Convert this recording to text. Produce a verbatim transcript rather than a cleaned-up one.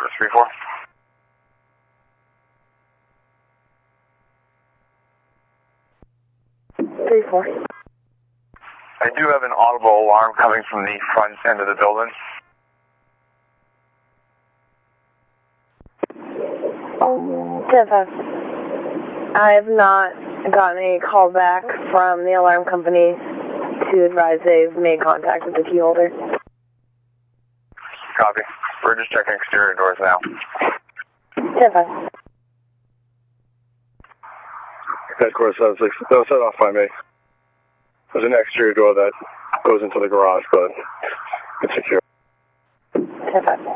for three four. three four. I do have an audible alarm coming from the front end of the building. ten five. I have not gotten a call back from the alarm company to advise they've made contact with the key holder. Copy. We're just checking exterior doors now. ten five. Headquarters seven six. That was set off by me. There's an exterior door that goes into the garage, but it's secure. ten five.